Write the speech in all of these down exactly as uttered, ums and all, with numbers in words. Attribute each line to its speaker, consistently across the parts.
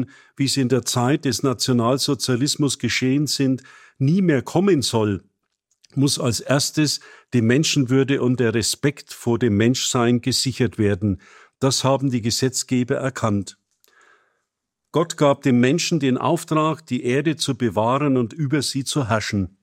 Speaker 1: Zeiten, wie sie in der Zeit des Nationalsozialismus geschehen sind, nie mehr kommen soll, muss als erstes die Menschenwürde und der Respekt vor dem Menschsein gesichert werden. Das haben die Gesetzgeber erkannt. Gott gab dem Menschen den Auftrag, die Erde zu bewahren und über sie zu herrschen.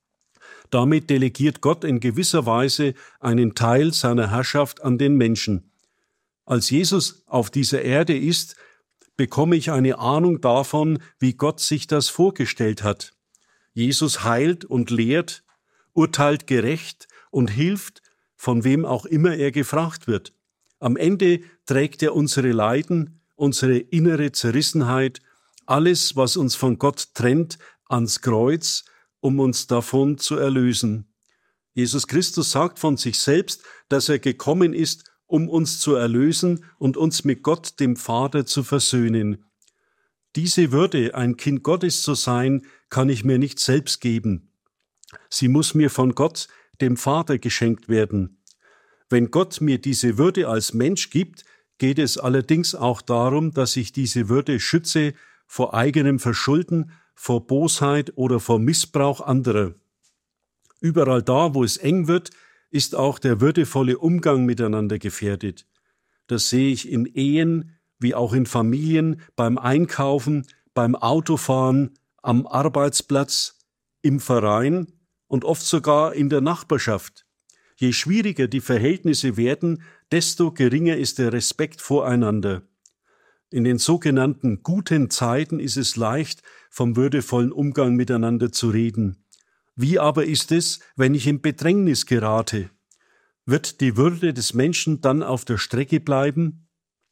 Speaker 1: Damit delegiert Gott in gewisser Weise einen Teil seiner Herrschaft an den Menschen. Als Jesus auf dieser Erde ist, bekomme ich eine Ahnung davon, wie Gott sich das vorgestellt hat. Jesus heilt und lehrt, urteilt gerecht und hilft, von wem auch immer er gefragt wird. Am Ende trägt er unsere Leiden, unsere innere Zerrissenheit, alles, was uns von Gott trennt, ans Kreuz, um uns davon zu erlösen. Jesus Christus sagt von sich selbst, dass er gekommen ist, um uns zu erlösen und uns mit Gott, dem Vater, zu versöhnen. Diese Würde, ein Kind Gottes zu sein, kann ich mir nicht selbst geben. Sie muss mir von Gott, dem Vater, geschenkt werden. Wenn Gott mir diese Würde als Mensch gibt, geht es allerdings auch darum, dass ich diese Würde schütze vor eigenem Verschulden, vor Bosheit oder vor Missbrauch anderer. Überall da, wo es eng wird, ist auch der würdevolle Umgang miteinander gefährdet. Das sehe ich in Ehen, wie auch in Familien, beim Einkaufen, beim Autofahren, am Arbeitsplatz, im Verein und oft sogar in der Nachbarschaft. Je schwieriger die Verhältnisse werden, desto geringer ist der Respekt voreinander. In den sogenannten guten Zeiten ist es leicht, vom würdevollen Umgang miteinander zu reden. Wie aber ist es, wenn ich in Bedrängnis gerate? Wird die Würde des Menschen dann auf der Strecke bleiben?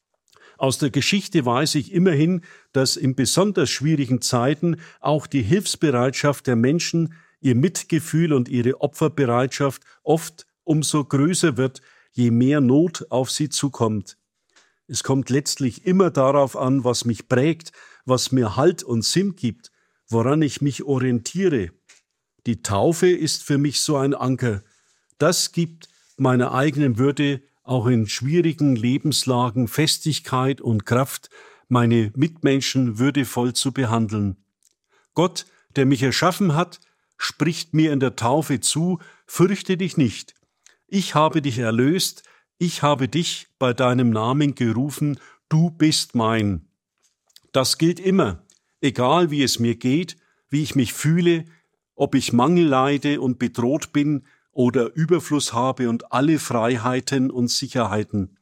Speaker 1: Aus der Geschichte weiß ich immerhin, dass in besonders schwierigen Zeiten auch die Hilfsbereitschaft der Menschen, ihr Mitgefühl und ihre Opferbereitschaft oft umso größer wird, je mehr Not auf sie zukommt. Es kommt letztlich immer darauf an, was mich prägt, was mir Halt und Sinn gibt, woran ich mich orientiere. Die Taufe ist für mich so ein Anker. Das gibt meiner eigenen Würde auch in schwierigen Lebenslagen Festigkeit und Kraft, meine Mitmenschen würdevoll zu behandeln. Gott, der mich erschaffen hat, spricht mir in der Taufe zu: Fürchte dich nicht. Ich habe dich erlöst, ich habe dich bei deinem Namen gerufen, du bist mein. Das gilt immer, egal wie es mir geht, wie ich mich fühle, ob ich Mangel leide und bedroht bin oder Überfluss habe und alle Freiheiten und Sicherheiten.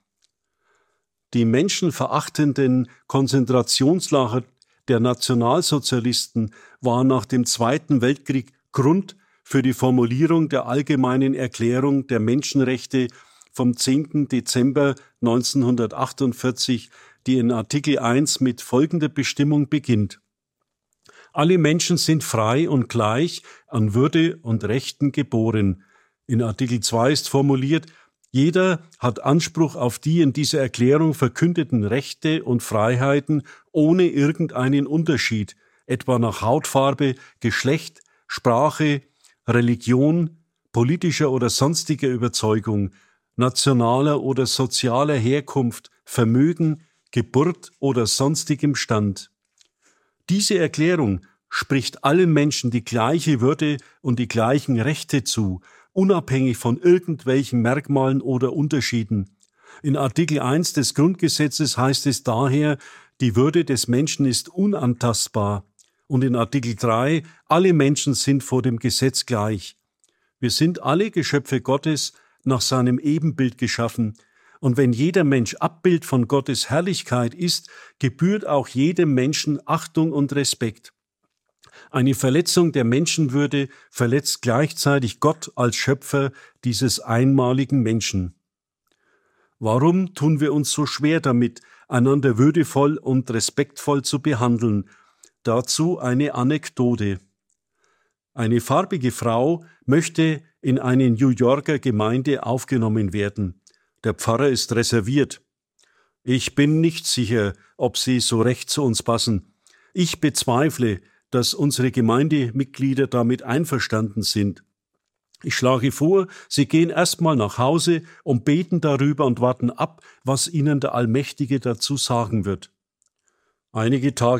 Speaker 1: Die menschenverachtenden Konzentrationslager der Nationalsozialisten waren nach dem Zweiten Weltkrieg Grund für die Formulierung der Allgemeinen Erklärung der Menschenrechte vom zehnten Dezember neunzehnhundertachtundvierzig, die in Artikel eins mit folgender Bestimmung beginnt: Alle Menschen sind frei und gleich an Würde und Rechten geboren. In Artikel zwei ist formuliert: Jeder hat Anspruch auf die in dieser Erklärung verkündeten Rechte und Freiheiten ohne irgendeinen Unterschied, etwa nach Hautfarbe, Geschlecht, Sprache, Religion, politischer oder sonstiger Überzeugung, nationaler oder sozialer Herkunft, Vermögen, Geburt oder sonstigem Stand. Diese Erklärung spricht allen Menschen die gleiche Würde und die gleichen Rechte zu, unabhängig von irgendwelchen Merkmalen oder Unterschieden. In Artikel eins des Grundgesetzes heißt es daher, die Würde des Menschen ist unantastbar. Und in Artikel drei, alle Menschen sind vor dem Gesetz gleich. Wir sind alle Geschöpfe Gottes, nach seinem Ebenbild geschaffen. Und wenn jeder Mensch Abbild von Gottes Herrlichkeit ist, gebührt auch jedem Menschen Achtung und Respekt. Eine Verletzung der Menschenwürde verletzt gleichzeitig Gott als Schöpfer dieses einmaligen Menschen. Warum tun wir uns so schwer damit, einander würdevoll und respektvoll zu behandeln? Dazu eine Anekdote. Eine farbige Frau möchte in eine New Yorker Gemeinde aufgenommen werden. Der Pfarrer ist reserviert. Ich bin nicht sicher, ob Sie so recht zu uns passen. Ich bezweifle, dass unsere Gemeindemitglieder damit einverstanden sind. Ich schlage vor, Sie gehen erstmal nach Hause und beten darüber und warten ab, was Ihnen der Allmächtige dazu sagen wird. Einige Tage